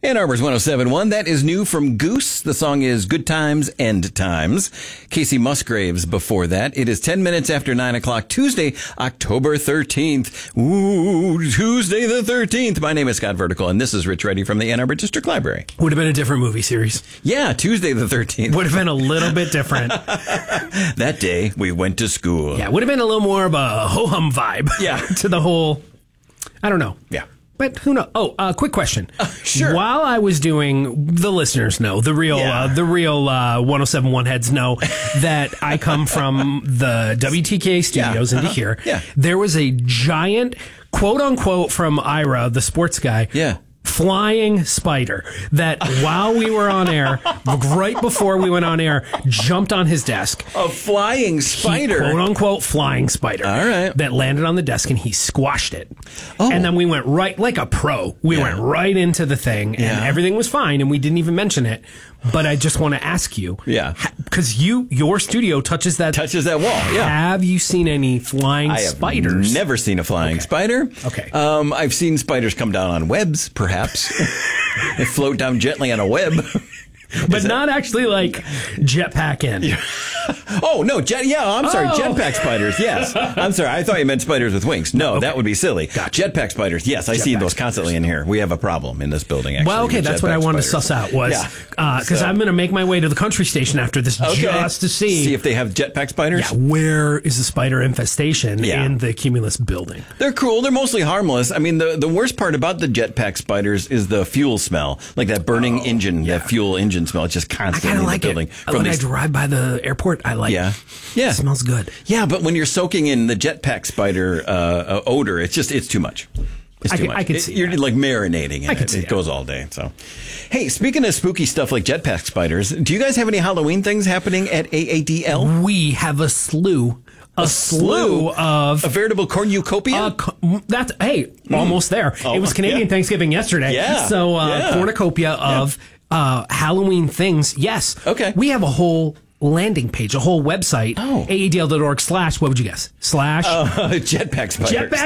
Ann Arbor's 107.1. That is new from Goose. The song is Good Times, End Times. Casey Musgraves before that. It is 10 minutes after 9 o'clock, Tuesday, October 13th. Ooh, Tuesday the 13th. My name is Scott Vertical, and this is Rich Reddy from the Ann Arbor District Library. Would have been a different movie series. Yeah, Tuesday the 13th. Would have been a little bit different. That day, we went to school. Yeah, would have been a little more of a ho-hum vibe. Yeah. To the whole, I don't know. Yeah. But who knows? Oh, quick question. Sure. While I was doing, the listeners know, the real 1071 heads know that I come from the WTK studios into here. Yeah. There was a giant, quote unquote, from Ira, the sports guy. Yeah. Flying spider that while we were on air, right before we went on air, jumped on his desk. A flying spider. Quote unquote flying spider. All right. That landed on the desk and he squashed it. Oh. And then we went right, like a pro, we went right into the thing and everything was fine and we didn't even mention it. But I just want to ask you. Yeah. Because your studio touches that wall. Yeah. Have you seen any flying spiders? I've never seen a flying spider. Okay. I've seen spiders come down on webs, perhaps. They float down gently on a web. But not actually like jetpack in. Yeah. Oh, no. I'm sorry. Jetpack spiders. Yes. I'm sorry. I thought you meant spiders with wings. No, that would be silly. Gotcha. Jetpack spiders. Yes, I see those constantly in here. We have a problem in this building, actually. Well, okay, that's what I wanted to suss out was because I'm going to make my way to the country station after this just to see if they have jetpack spiders. Yeah, where is the spider infestation in the Cumulus building? They're cool. They're mostly harmless. I mean, the worst part about the jetpack spiders is the fuel smell, like that burning engine, that fuel engine smell. It's just constantly in the building. When I drive by the airport, I like it. Yeah. It smells good. Yeah, but when you're soaking in the jetpack spider odor, it's too much. It's too much. I can see You're that. like marinating in it. It goes all day. So, hey, speaking of spooky stuff like jetpack spiders, do you guys have any Halloween things happening at AADL? We have a slew. A slew of... A veritable cornucopia? Almost there. It was Canadian Thanksgiving yesterday. Yeah. So, cornucopia of Halloween things. Yes. Okay. We have a whole landing page, a whole website. AADL.org/ what would you guess? / jetpack spiders. Jetpack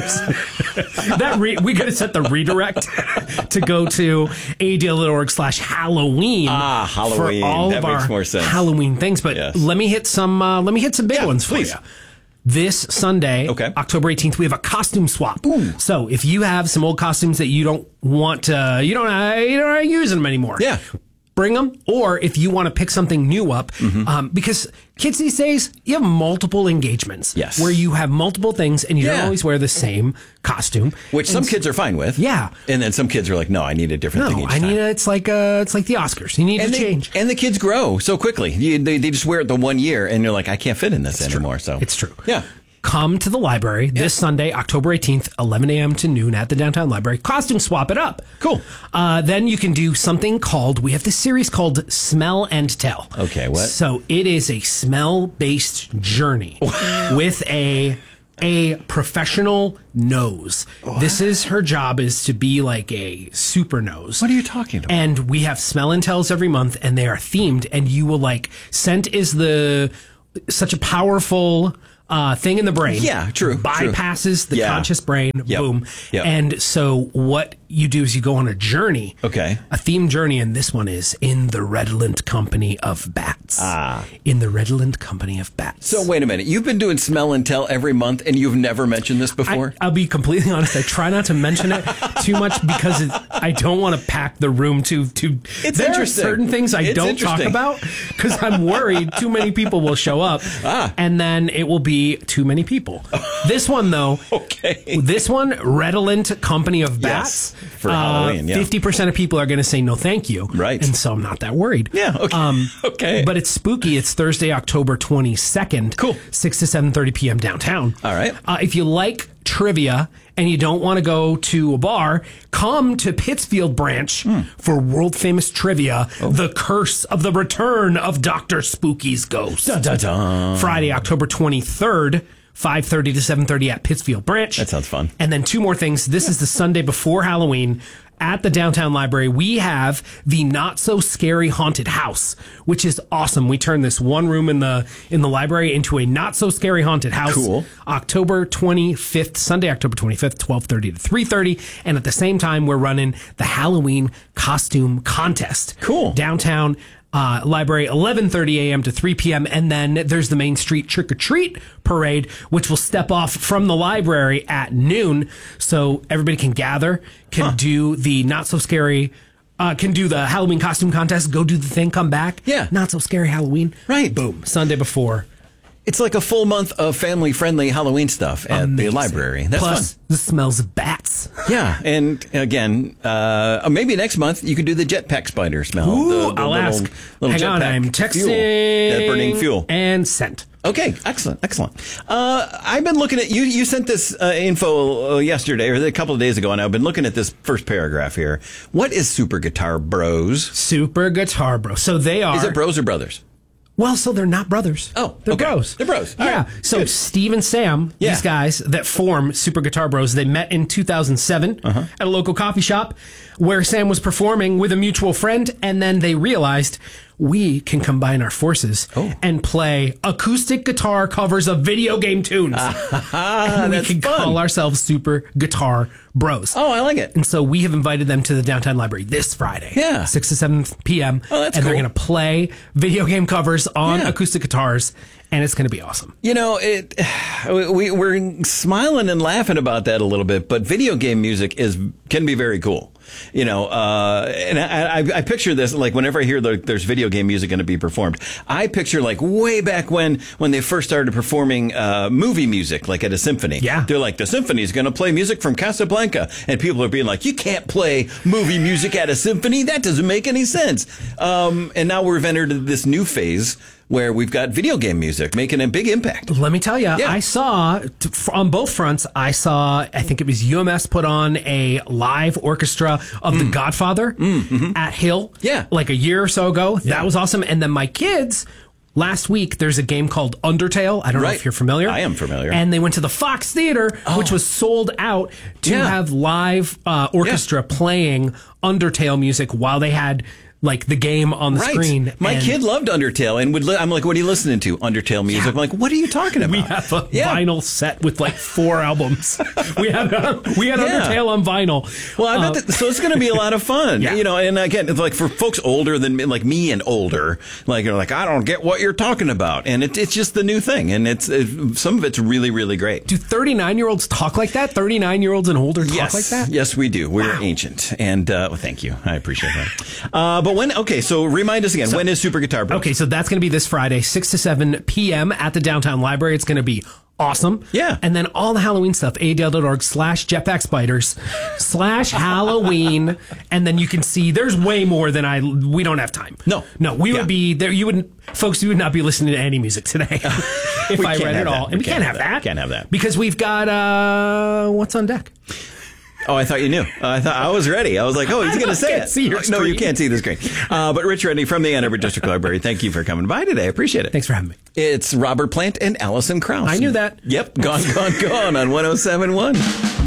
spiders. We could have set the redirect to go to AADL.org / Halloween. Halloween. For all that of makes our more sense. Halloween things. But let me hit some big ones for please. you. This Sunday, October 18th, we have a costume swap. Ooh. So if you have some old costumes that you don't want to, you don't use them anymore. Yeah. Bring them. Or if you want to pick something new up, because kids these days, you have multiple engagements. Yes. Where you have multiple things and you don't always wear the same costume. Which some kids are fine with. Yeah. And then some kids are like, no, I need a different thing each time. It's like the Oscars. You need to change. And the kids grow so quickly. They just wear it the 1 year and you're like, I can't fit in this anymore. So it's true. Yeah. Come to the library this Sunday, October 18th, 11 a.m. to noon at the downtown library. Costume swap it up. Cool. Then you can do something we have this series called Smell and Tell. Okay, what? So it is a smell-based journey with a professional nose. What? Her job is to be like a super nose. What are you talking about? And we have Smell and Tells every month, and they are themed, and you will scent is such a powerful... thing in the brain. Yeah, true. Bypasses the conscious brain. Yep. Boom. Yep. And so what you do is you go on a journey. Okay. A themed journey, and this one is in the redolent company of bats. In the redolent company of bats. So wait a minute. You've been doing Smell and Tell every month, and you've never mentioned this before? I'll be completely honest. I try not to mention it too much because I don't want to pack the room too. It's there interesting. Are certain things I don't talk about because I'm worried too many people will show up, and then it will be too many people. This one, though, this one, redolent company of bats. Yes, for Halloween, 50% of people are going to say no thank you. Right. And so I'm not that worried. Yeah, okay. Okay. But it's spooky. It's Thursday, October 22nd. Cool. 6 to 7:30 p.m. downtown. All right. If you like trivia and you don't want to go to a bar, come to Pittsfield Branch for world-famous trivia, The Curse of the Return of Dr. Spooky's Ghost. Dun, dun, dun. Friday, October 23rd, 5:30 to 7:30 at Pittsfield Branch. That sounds fun. And then two more things. This is the Sunday before Halloween at the downtown library, we have the Not So Scary Haunted House, which is awesome. We turned this one room in the library into a Not So Scary Haunted House. Cool. October 25th, Sunday, October 25th, 12:30 to 3:30. And at the same time, we're running the Halloween costume contest. Cool. Downtown library, 11:30 a.m. to 3 p.m. And then there's the Main Street Trick or Treat parade, which will step off from the library at noon. So everybody can gather, can do the Not So Scary, can do the Halloween costume contest, go do the thing, come back. Yeah. Not So Scary Halloween. Right. Boom. Sunday before. It's like a full month of family-friendly Halloween stuff at the library. That's Plus, fun. the smells of bats. Yeah, and again, maybe next month you could do the jetpack spider smell. Ooh, I'll ask. Hang on, I'm texting. That burning fuel. And sent. Okay, excellent. I've been looking at, you sent this info yesterday, or a couple of days ago, and I've been looking at this first paragraph here. What is Super Guitar Bros? Super Guitar Bros. So they are... Is it bros or brothers? Well, so they're not brothers. Oh, they're okay. bros. They're bros. All yeah. right. So Good. Steve and Sam, these guys that form Super Guitar Bros, they met in 2007 at a local coffee shop where Sam was performing with a mutual friend, and then they realized we can combine our forces and play acoustic guitar covers of video game tunes. And we can call ourselves Super Guitar Bros. Oh, I like it. And so we have invited them to the downtown library this Friday. Yeah. 6 to 7 p.m. Oh, that's and cool. they're going to play video game covers on acoustic guitars, and it's going to be awesome. You know, we're smiling and laughing about that a little bit, but video game music can be very cool. You know, and I picture this, like, whenever I hear there's video game music going to be performed, I picture, like, way back when they first started performing movie music, like at a symphony. Yeah. They're like, the symphony is going to play music from Casablanca. And people are being like, you can't play movie music at a symphony? That doesn't make any sense. And now we've entered this new phase where we've got video game music making a big impact. Let me tell you, I saw, on both fronts, I think it was UMS put on a live orchestra of The Godfather at Hill, like a year or so ago. That was awesome. And then my kids, last week, there's a game called Undertale. I don't know if you're familiar. I am familiar. And they went to the Fox Theater, which was sold out, to have live orchestra playing Undertale music while they had, like, the game on the screen. My kid loved Undertale, and I'm like, what are you listening to? Undertale music. Yeah. I'm like, what are you talking about? We have a vinyl set with like 4 albums. We had Undertale on vinyl. Well, I bet so it's going to be a lot of fun. You know, and again, it's like for folks older than like me and older, like, you're like, I don't get what you're talking about, and it's just the new thing, and it's some of it's really, really great. Do 39-year-olds talk like that? 39-year-olds and older talk like that? Yes, we do. We're ancient, and well, thank you. I appreciate that. But so remind us again, when is Super Guitar Bros? Okay, so that's going to be this Friday, 6 to 7 p.m. at the downtown library. It's going to be awesome. Yeah. And then all the Halloween stuff, ADL.org/jetpackspiders/Halloween. And then you can see there's way more than we don't have time. No, we would be there. You would not be listening to any music today if I read it all. And we can't have that. Can't have that. Because we've got, what's on deck? Oh, I thought you knew. I thought I was ready. I was like, oh, he's going to say it. See your no, you can't see the screen. But Rich Redney from the Ann Arbor District Library, thank you for coming by today. I appreciate it. Thanks for having me. It's Robert Plant and Allison Krauss. I knew that. Yep. Gone on 107.1.